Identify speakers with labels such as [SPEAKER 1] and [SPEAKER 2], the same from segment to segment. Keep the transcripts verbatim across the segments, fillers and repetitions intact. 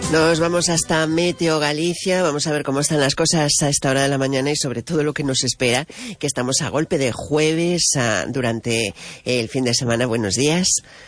[SPEAKER 1] Nos vamos hasta Meteo Galicia, vamos a ver cómo están las cosas a esta hora de la mañana y sobre todo lo que nos espera, que estamos a golpe de jueves a, durante el fin de semana. Buenos días.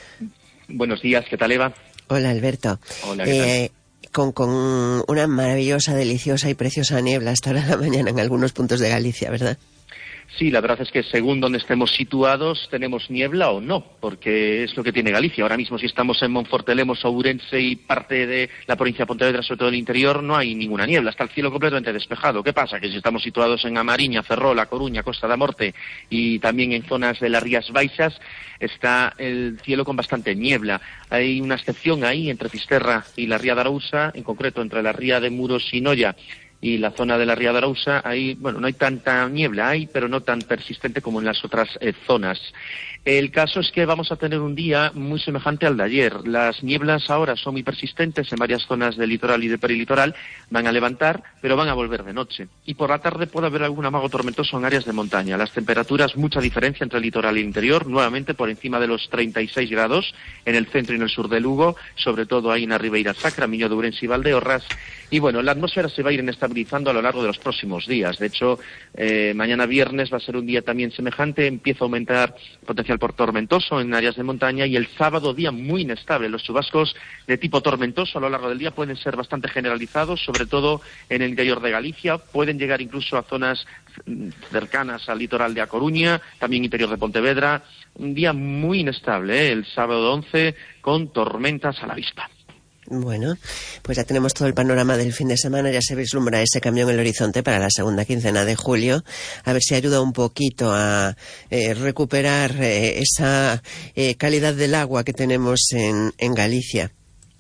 [SPEAKER 2] Buenos días, ¿qué tal, Eva?
[SPEAKER 1] Hola, Alberto.
[SPEAKER 2] Hola, ¿qué tal?
[SPEAKER 1] Eh, con, con una maravillosa, deliciosa y preciosa niebla a esta hora de la mañana en algunos puntos de Galicia, ¿verdad?
[SPEAKER 2] Sí, la verdad es que según donde estemos situados tenemos niebla o no, porque es lo que tiene Galicia. Ahora mismo si estamos en Monfortelemos, Ourense y parte de la provincia de Pontevedra, sobre todo el interior, no hay ninguna niebla, está el cielo completamente despejado. ¿Qué pasa? Que si estamos situados en A Mariña, Ferrol, A Coruña, Costa da Morte y también en zonas de las Rías Baixas, está el cielo con bastante niebla. Hay una excepción ahí entre Fisterra y la Ría de Arousa, en concreto entre la Ría de Muros y Noia y la zona de la Ría de Arousa. Ahí, bueno, no hay tanta niebla, hay, pero no tan persistente como en las otras eh, zonas. El caso es que vamos a tener un día muy semejante al de ayer. Las nieblas ahora son muy persistentes en varias zonas del litoral y del perilitoral, van a levantar, pero van a volver de noche. Y por la tarde puede haber algún amago tormentoso en áreas de montaña. Las temperaturas, mucha diferencia entre el litoral y el interior, nuevamente por encima de los treinta y seis grados en el centro y en el sur de Lugo, sobre todo ahí en la Ribeira Sacra, Miño de Ourense y Valdeorras. Y bueno, la atmósfera se va a ir inestabilizando a lo largo de los próximos días. De hecho, eh, mañana viernes va a ser un día también semejante, empieza a aumentar el potencial por tormentoso en áreas de montaña y el sábado día muy inestable. Los chubascos de tipo tormentoso a lo largo del día pueden ser bastante generalizados, sobre todo en el interior de Galicia, pueden llegar incluso a zonas cercanas al litoral de A Coruña, también interior de Pontevedra. Un día muy inestable, ¿eh? El sábado once con tormentas a la vista.
[SPEAKER 1] Bueno, pues ya tenemos todo el panorama del fin de semana, ya se vislumbra ese cambio en el horizonte para la segunda quincena de julio, a ver si ayuda un poquito a eh, recuperar eh, esa eh, calidad del agua que tenemos en, en Galicia.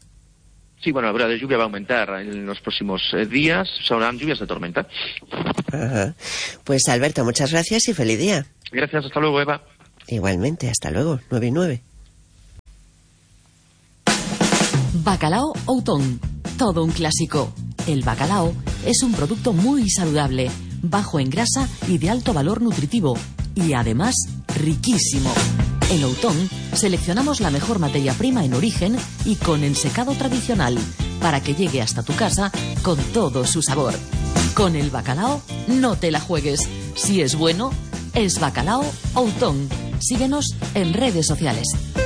[SPEAKER 2] Sí, bueno, la hora de lluvia va a aumentar en los próximos eh, días, habrán lluvias de tormenta.
[SPEAKER 1] Ajá. Pues Alberto, muchas gracias y feliz día.
[SPEAKER 2] Gracias, hasta luego, Eva.
[SPEAKER 1] Igualmente, hasta luego, nueve y nueve.
[SPEAKER 3] Bacalao Outón, todo un clásico. El bacalao es un producto muy saludable, bajo en grasa y de alto valor nutritivo, y además riquísimo. En Outón seleccionamos la mejor materia prima en origen y con ensecado tradicional, para que llegue hasta tu casa con todo su sabor. Con el bacalao no te la juegues. Si es bueno, es Bacalao Outón. Síguenos en redes sociales.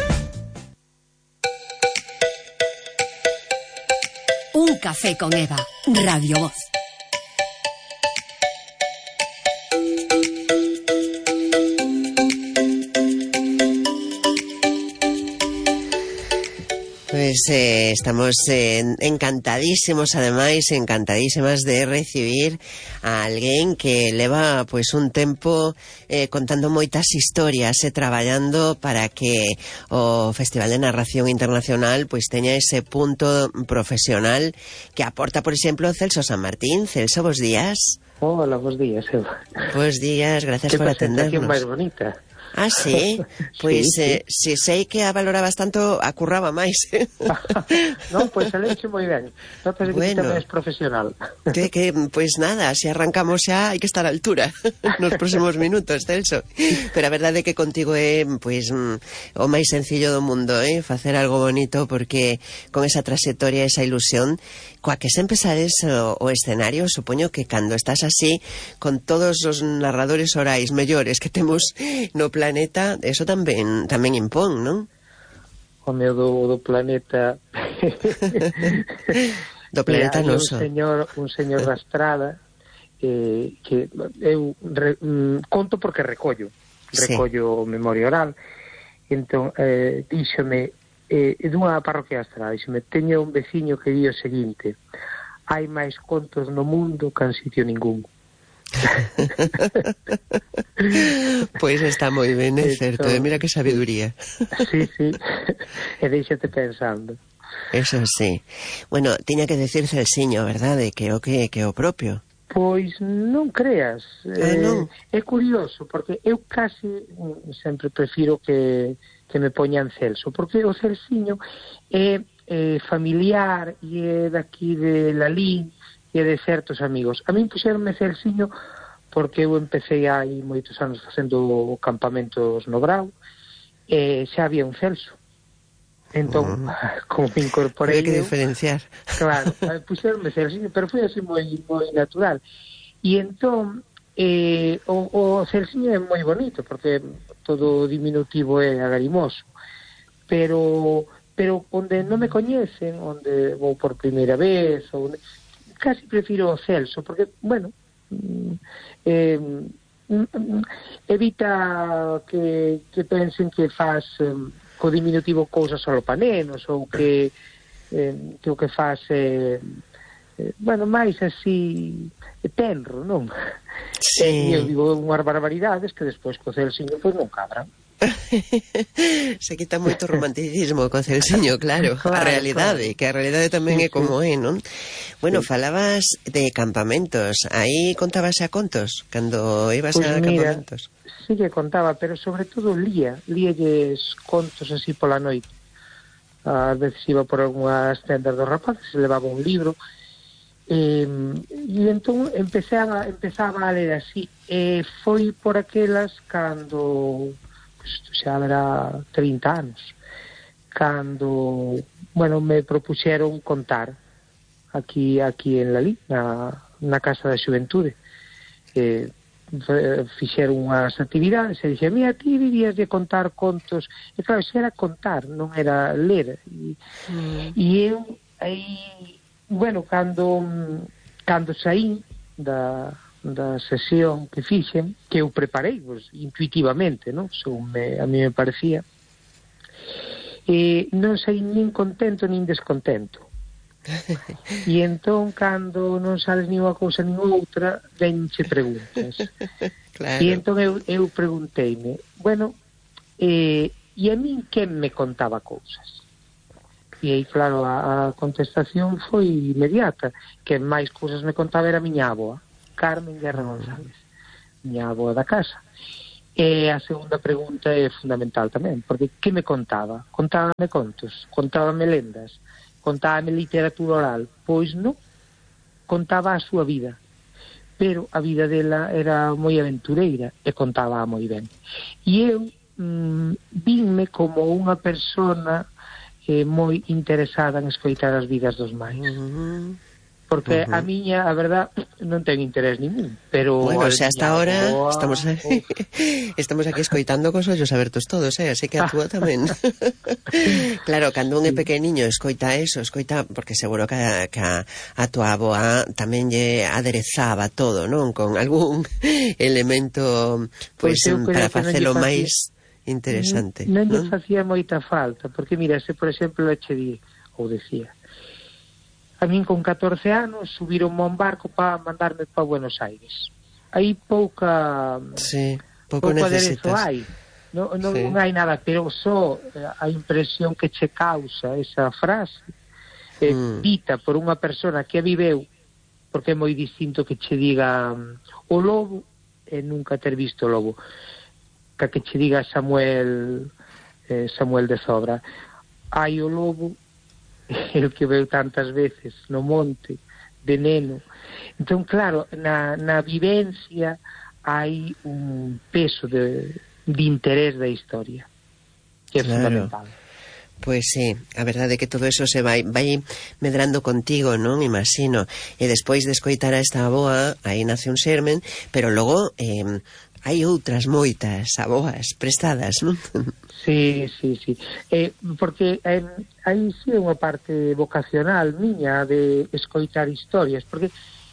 [SPEAKER 4] Un café con Eva, Radio Voz.
[SPEAKER 1] Pues eh, estamos eh, encantadísimos, ademais, encantadísimas de recibir a alguén que leva pues un tempo eh, contando moitas historias e eh, traballando para que o Festival de Narración Internacional pues teña ese punto profesional que aporta, por exemplo, Celso San Martín. Celso, bos días.
[SPEAKER 5] Hola, bos días, Eva.
[SPEAKER 1] Bos días, gracias por atendernos.
[SPEAKER 5] Que presentación máis bonita.
[SPEAKER 1] Ah, sí? Pois, sí, eh, sí. Se sei que a valorabas tanto, a curraba máis.
[SPEAKER 5] Non, pois pues, a leche moi ben. Notas que bueno, tamén é profesional.
[SPEAKER 1] Que, que, pois pues nada, se arrancamos xa, hai que estar á altura nos próximos minutos, Celso. Pero a verdade é que contigo é, pois, pues, o máis sencillo do mundo, eh? Facer algo bonito, porque con esa trayectoria, esa ilusión, coa que sempre sales o, o escenario, supoño que cando estás así, con todos os narradores orais mellores que temos no planeta, eso tamén tamén impón, non?
[SPEAKER 5] O meu do, do planeta
[SPEAKER 1] do planeta noso.
[SPEAKER 5] Un señor, un señor da estrada eh, que eu re, mm, conto porque recollo recollo sí. Memoria oral. Entón, eh, díxome eh, dunha parroquia da estrada, díxome, teño un veciño que di o seguinte: hai máis contos no mundo que en sitio ningún.
[SPEAKER 1] Pois está moi ben, é certo, e mira que sabiduría.
[SPEAKER 5] Sí, sí, e deixate pensando.
[SPEAKER 1] Eso sí. Bueno, tiña que decir Celsiño, verdade, que o que, que o propio.
[SPEAKER 5] Pois non creas,
[SPEAKER 1] ah, non.
[SPEAKER 5] Eh, é curioso, porque eu casi sempre prefiro que, que me poñan Celso, porque o Celsiño é, é familiar e é daqui de Lalín e de certos amigos. A min puxeronme Celsiño porque eu empecé hai moitos anos facendo campamentos no Brao e xa había un Celso. Entón, uh-huh. como me incorporei...
[SPEAKER 1] Hay que diferenciar.
[SPEAKER 5] Claro, puxeronme Celsiño, pero foi así moi, moi natural. E entón, eh, o, o Celsiño é moi bonito, porque todo diminutivo é agarimoso. Pero, pero onde non me coñecen, onde vou por primeira vez, ou, casi prefiro o Celso, porque, bueno... Eh, evita que, que pensen que faz um, co diminutivo cousas solo pa nenos ou que, eh, que o que faz é eh, bueno, máis así tenro, non?
[SPEAKER 1] Sí.
[SPEAKER 5] E eu digo unhas barbaridades que despois co Celsiño pois non cabran.
[SPEAKER 1] Se quita moito romanticismo co Celsiño, claro, claro, a realidade, claro. Que a realidade tamén sí, é como sí. É, non? Bueno, sí. Falabas de campamentos, aí contabas a contos cando ibas pues a mira, campamentos.
[SPEAKER 5] Sí que contaba, pero sobre todo lía, líalles contos así pola noite. A veces iba por algunhas tendas dos rapaces, se levaba un libro, e, e entón empezaba, empezaba a ler así, e foi por aquelas cando... xa haberá trinta anos, cando, bueno, me propuxeron contar aquí aquí en Lalí, na, na Casa da Xuventude. Eh, fixeron unhas actividades e dixe, mira, ti vivías de contar contos, e claro, xa era contar, non era ler. E, mm. e eu, aí, bueno, cando, cando saí da... da sesión que fixen, que eu preparei pues, intuitivamente, non? Según me, a mí me parecía, e non sei nin contento nin descontento. E entón, cando non sales nin unha cousa nin outra, venche preguntas. Claro. E entón eu, eu pregunteime, bueno, eh, e a min quen me contaba cousas? E aí, claro, a, a contestación foi inmediata, que máis cousas me contaba era a miña avoa, Carmen Guerra González, miña avoa da casa. E a segunda pregunta é fundamental tamén, porque que me contaba? Contábame contos, contábame lendas, contábame literatura oral, pois non, contaba a súa vida, pero a vida dela era moi aventureira e contaba moi ben. E eu mm, vinme como unha persona eh, moi interesada en escoitar as vidas dos máis. Uh-huh. Porque uh-huh. a miña, a verdad, non ten interés ningún, pero...
[SPEAKER 1] Bueno, o sea, hasta ahora boa, estamos aquí, estamos aquí escoitando cos ollos abertos todos, eh? Así que a túa tamén. Claro, cando un é pequeniño escoita eso, escoita, porque seguro que a, que a, a túa avoa tamén lle aderezaba todo, non? Con algún elemento, pues, pues para facelo máis interesante.
[SPEAKER 5] Non lle facía moita falta, porque mira, se por exemplo che di, ou decía, a min con catorce anos subironme a un barco para mandarme para Buenos Aires. Aí pouca
[SPEAKER 1] sí, pouco necesitas.
[SPEAKER 5] Hai. Non, non, sí. non hai nada, pero só a impresión que che causa esa frase eh, mm. dita por unha persona que a viveu, porque é moi distinto que che diga um, o lobo e nunca ter visto o lobo, que que che diga Samuel eh, Samuel de Zobra, hai o lobo el que veu tantas veces no monte de neno. Entón, claro, na, na vivencia hai un peso de, de interés da historia que é claro. Fundamental.
[SPEAKER 1] Pois sí, a verdade é que todo eso se vai vai medrando contigo, non? Imagino. E despois de escoitar a esta avoa, aí nace un xermen, pero logo eh, hai outras moitas avoas prestadas, non?
[SPEAKER 5] Sí, sí, sí. Eh, porque eh, aí sí é unha parte vocacional miña de escoitar historias, porque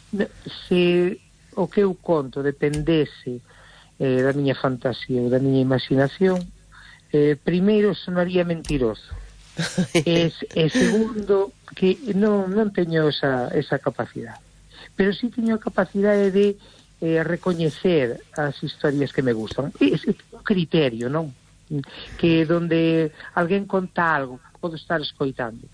[SPEAKER 5] se o que eu conto dependese eh, da miña fantasía ou da miña imaginación, eh, primeiro sonaría mentiroso. e, e segundo, que non, non teño esa, esa capacidade. Pero sí teño a capacidade de eh, recoñecer as historias que me gustan. É un criterio, non? Que donde alguén conta algo, podo estar escoitando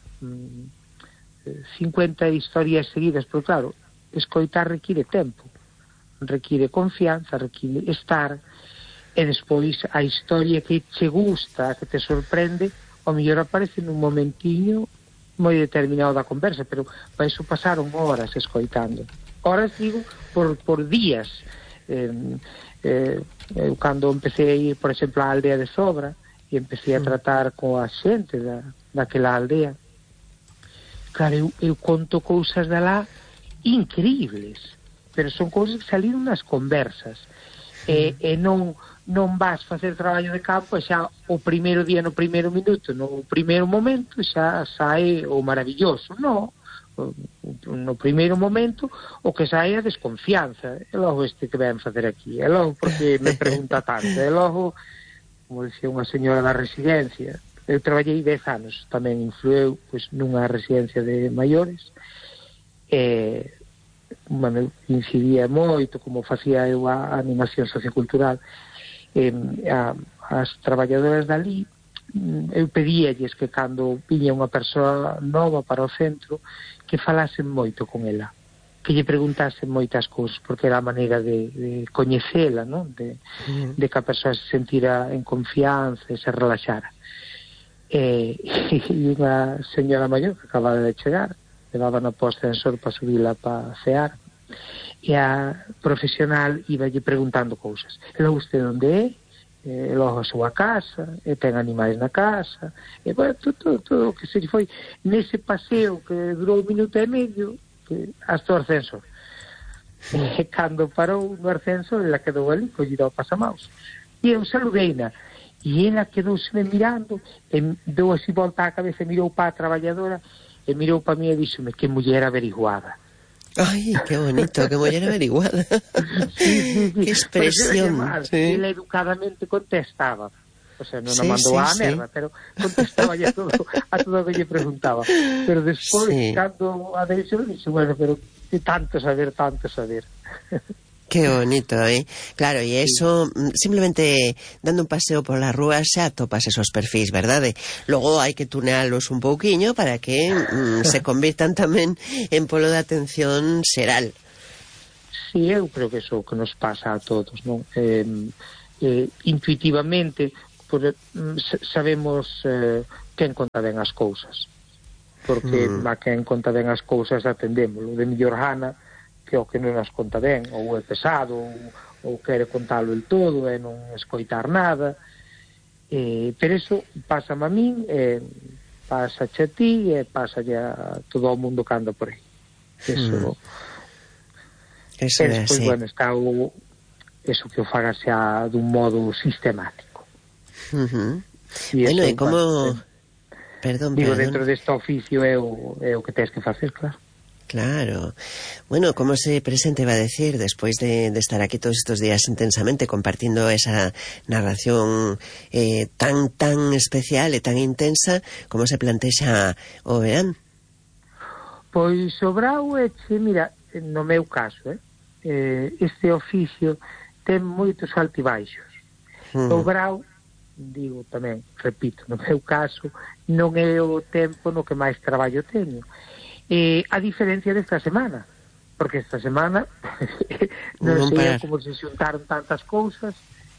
[SPEAKER 5] cincuenta historias seguidas, pero claro, escoitar require tempo, require confianza, require estar, e despois a historia que che gusta, que te sorprende, ao mellor aparece nun momentiño moi determinado da conversa, pero para iso pasaron horas escoitando, horas digo por, por días. eh, eh, eu cando empecé a ir, por exemplo, á aldea de Sobra, e empecé a tratar coa xente da, daquela aldea. Claro, eu, eu conto cousas de lá increíbles, pero son cousas que saliron nas conversas, e, e non non vas facer traballo de campo e xa o primeiro día, no primeiro minuto, no primeiro momento xa sae o maravilloso, non, no primeiro momento o que sae é a desconfianza, e logo este que ven facer aquí, e logo porque me pregunta tanto, e logo, como dicía unha señora da residencia, eu traballei dez anos, tamén influeu pois, nunha residencia de maiores, e bueno, incidía moito como facía eu a animación sociocultural, e, a, as traballadoras dali, eu pedíalles que cando viña unha persoa nova para o centro que falasen moito con ela, que lle preguntasen moitas cousas, porque era a maneira de, de coñecela, non? De, uh-huh. de que a persoa se sentira en confianza e se relaxara. E, e unha señora maior que acababa de chegar, levaba na posta de ascensor para subila para cear, e a profesional iba lle preguntando cousas. E logo usted onde é? E logo a súa casa, e ten animais na casa, e bueno, todo, todo o que se foi nese paseo que durou un minuto e medio, que, hasta o ascensor. E cando parou no ascensor, ela quedou ali, collida ao pasamaus. E eu saludeina, e ela quedouse mirando, e deu así volta á cabeza, mirou para a traballadora, e mirou para mí e díxome que muller averiguada.
[SPEAKER 1] Ay, qué bonito, que muller averiguada.
[SPEAKER 5] Sí, sí, sí.
[SPEAKER 1] Qué expresión.
[SPEAKER 5] Mal,
[SPEAKER 1] sí.
[SPEAKER 5] Él educadamente contestaba. O sea, non
[SPEAKER 1] sí,
[SPEAKER 5] a mandou
[SPEAKER 1] sí,
[SPEAKER 5] a
[SPEAKER 1] sí.
[SPEAKER 5] merda, pero contestaba ya todo, a todo o que lle preguntaba. Pero despois,
[SPEAKER 1] sí.
[SPEAKER 5] cando a deixou, dixo, bueno, pero que tanto saber, tanto saber.
[SPEAKER 1] Qué bonito, ¿eh? Claro, y eso, sí. simplemente dando un paseo por las rúas xa topas esos perfis, verdade? Logo hai que tunealos un pouquiño para que mm, se convirtan tamén en polo de atención xeral.
[SPEAKER 5] Sí, eu creo que eso que nos pasa a todos, non? Eh, eh, intuitivamente, por, sabemos eh, quen conta ben as cousas, porque mm. a quen conta ben as cousas atendémoslo, de millor gana, que o que non as conta ben, ou é pesado, ou, ou quere contalo el todo, e non escoitar nada, eh, pero iso pásame a min, eh, pasa a ti, e pasa a todo o mundo que anda por aí. Eso, mm. eso e despois, bueno, está o, eso que o faga xa dun modo sistemático.
[SPEAKER 1] Uh-huh. E bueno, e como... Eh, perdón,
[SPEAKER 5] digo,
[SPEAKER 1] perdón.
[SPEAKER 5] dentro deste oficio é o, é o que tens que facer, claro.
[SPEAKER 1] Claro. Bueno, ¿cómo se presenta, iba a decir, después de, de estar aquí todos estos días intensamente compartiendo esa narración eh, tan tan especial e tan intensa, como se plantexa o verán?
[SPEAKER 5] Pois o brao é que, mira, no meu caso, eh, este oficio ten moitos altibaixos. Mm. O brao, digo tamén, repito, no meu caso, non é o tempo no que máis traballo teño. Eh, a diferencia desta semana, porque esta semana non, non sei como se xuntaron tantas cousas,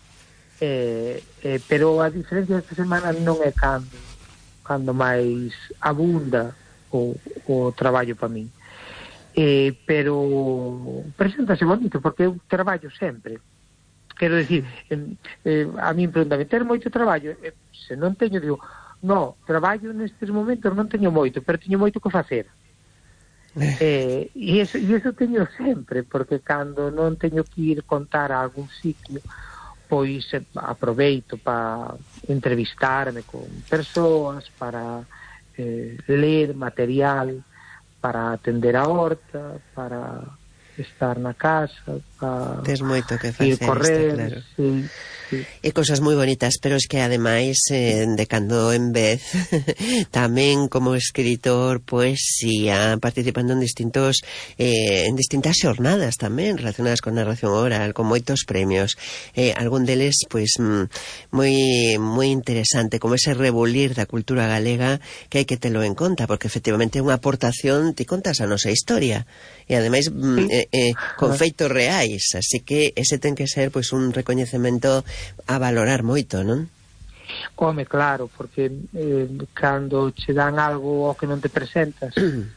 [SPEAKER 5] eh, eh, pero a diferencia desta semana non é cando, cando máis abunda o, o traballo para min. Eh, pero preséntase bonito, porque eu traballo sempre. Quero dicir, eh, eh, a min preguntame, ter moito traballo? Eh, se non teño, digo, no, traballo nestes momentos non teño moito, pero teño moito que facer. Eh, e, eso, e eso teño sempre, porque cando non teño que ir contar a algún sitio, pois eh, aproveito para entrevistarme con persoas, para eh, ler material, para atender a horta, para estar na casa, para
[SPEAKER 1] tes moito que facer,
[SPEAKER 5] ir correr,
[SPEAKER 1] claro.
[SPEAKER 5] Sí, sí.
[SPEAKER 1] E cosas moi bonitas, pero es que ademais eh, de cando en vez tamén como escritor, poesía, participando en distintos eh, en distintas xornadas tamén relacionadas con narración oral, con moitos premios, eh, algún deles pois mm, moi moi interesante, como ese rebulir da cultura galega, que hai que telo en conta, porque efectivamente é unha aportación, ti contas a nosa historia e ademais mm, eh, eh, con feitos reais, así que ese ten que ser pois un recoñecemento a valorar moito, non?
[SPEAKER 5] Home, claro, porque eh, cando che dan algo ao que non te presentas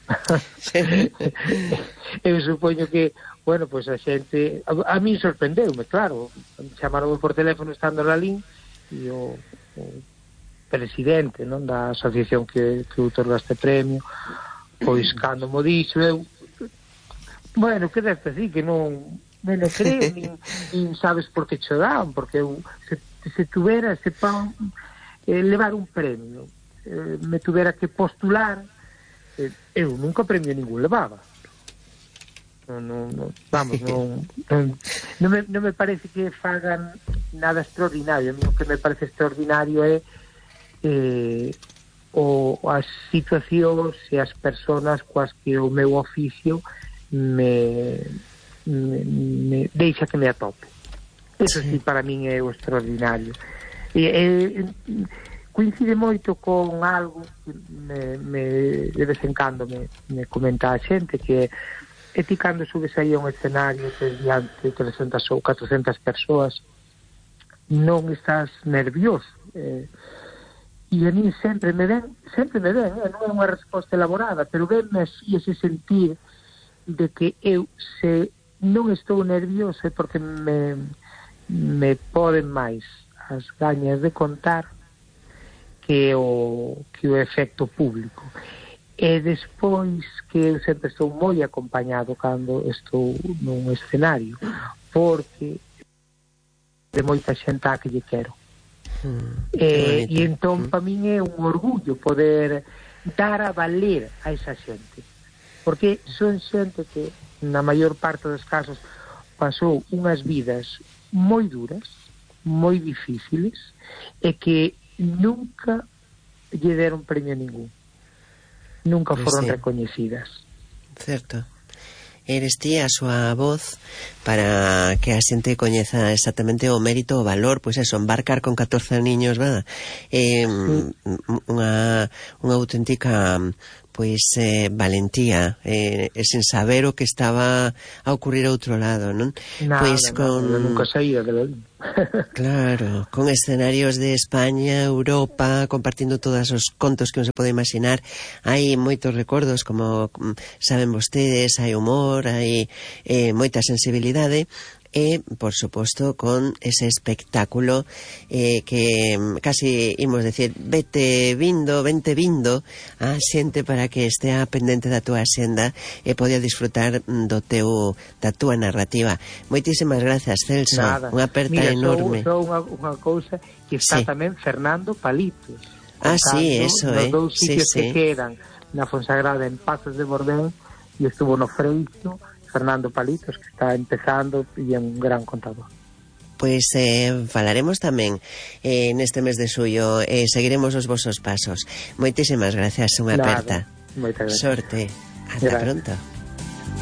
[SPEAKER 5] eu supoño que, bueno, pois pues a xente a, a mí sorprendeume, claro, chamaronme por teléfono estando na lin e o, o presidente, non, da asociación que, que outorga este premio, pois cando mo dixo eu, bueno, que deste así, que non me non creo, nin, nin sabes por que cho dan, porque eu, se, se tuvera, se pa eh, levar un premio, eh, me tuvera que postular, eh, eu nunca premio ningún levaba. Non, non, non, vamos, non, non, non, me, non me parece que fagan nada extraordinario. A mí o que me parece extraordinario é eh, o, as situacións e as persoas coas que o meu oficio me, me, me deixa que me atope. Eso sí, para min é o extraordinario. E, e coincide moito con algo que me, me, de vez en cando me, me comenta a xente, que e ti cando subes aí a un escenario que diante de trescentas ou catrocentas persoas non estás nervioso, eh, e a mí sempre me ven sempre me ven, eh, non é unha resposta elaborada, pero venme así ese sentir de que eu, se non estou nervioso, é porque me, me poden máis as gañas de contar que o, que o efecto público. E despois que eu sempre estou moi acompañado cando estou nun escenario, porque de moita xente a que lle quero. Mm, e, e entón, mm. para min é un orgullo poder dar a valer a esa xente, porque son xente que na maior parte dos casos pasou unhas vidas moi duras, moi difíciles, e que nunca lle deron premio ningún. Nunca foron sí. recoñecidas.
[SPEAKER 1] Certo. Eres ti a súa voz para que a xente coñeza exactamente o mérito, o valor, pois eso, embarcar con catorce niños, verdad? Eh, sí. unha, unha auténtica pois eh, valentía, eh, sin saber o que estaba a ocurrir ao outro lado, non?
[SPEAKER 5] Nada,
[SPEAKER 1] pois con...
[SPEAKER 5] nada, nunca saía de lo...
[SPEAKER 1] Claro, con escenarios de España, Europa, compartindo todos os contos que non se pode imaginar. Hai moitos recordos, como saben vostedes, hai humor, hai eh, moita sensibilidade, e, por suposto, con ese espectáculo eh, que casi imos decir, vete vindo, vente vindo a xente para que estea pendente da túa xenda e podia disfrutar do teu, da túa narrativa. Moitísimas grazas, Celso.
[SPEAKER 5] Nada.
[SPEAKER 1] Unha aperta
[SPEAKER 5] Mira,
[SPEAKER 1] enorme.
[SPEAKER 5] Mira, só unha, unha cousa que está sí. tamén Fernando Palitos.
[SPEAKER 1] Ah, sí, eso, eh.
[SPEAKER 5] Nos dous sitios
[SPEAKER 1] sí,
[SPEAKER 5] que
[SPEAKER 1] sí.
[SPEAKER 5] quedan na Fonsagrada, en Pazos de Bordén, e estuvo no Freixo, Fernando Palitos, que está empezando e é un gran contador.
[SPEAKER 1] Pois eh, falaremos tamén eh, neste mes de xullo, eh, seguiremos os vosos pasos. Moitísimas gracias, unha aperta.
[SPEAKER 5] Moitas gracias.
[SPEAKER 1] Sorte. Hasta gracias. Pronto.